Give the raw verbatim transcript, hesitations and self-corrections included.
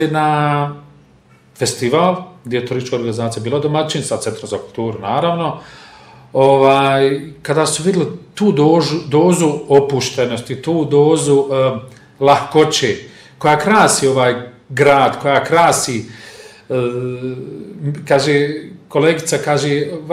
na festival, gdje je turistička organizacija bila domaćin, sa Centra za kulturu, naravno, ovaj, kada su vidjeli tu dožu, dozu opuštenosti, tu dozu uh, lahkoće, koja krasi ovaj grad, koja krasi, uh, kaže, kolegica kaže,